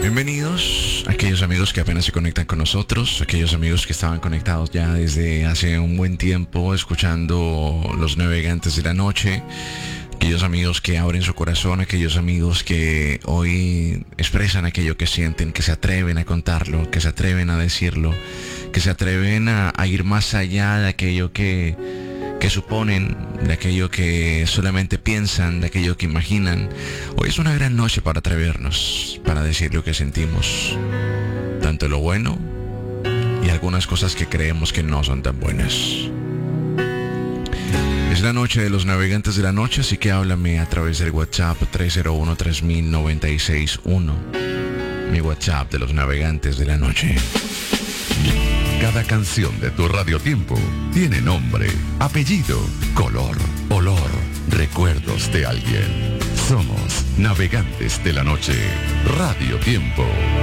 Bienvenidos aquellos amigos que apenas se conectan con nosotros, aquellos amigos que estaban conectados ya desde hace un buen tiempo escuchando Los Navegantes de la Noche, aquellos amigos que abren su corazón, aquellos amigos que hoy expresan aquello que sienten, que se atreven a contarlo, que se atreven a decirlo, que se atreven a ir más allá de aquello que suponen, de aquello que solamente piensan, de aquello que imaginan. Hoy es una gran noche para atrevernos, para decir lo que sentimos, tanto lo bueno y algunas cosas que creemos que no son tan buenas. Es la noche de Los Navegantes de la Noche, así que háblame a través del WhatsApp 301-3000-961, mi WhatsApp de Los Navegantes de la Noche. Cada canción de tu radiotiempo tiene nombre, apellido, color, olor, recuerdos de alguien. Somos Navegantes de la Noche. Radio Tiempo.